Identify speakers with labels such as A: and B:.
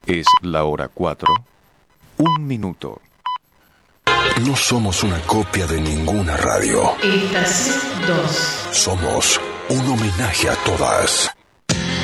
A: Es la hora 4, 1 minuto.
B: No somos una copia de ninguna radio.
C: Estación 2.
B: Somos un homenaje a todas.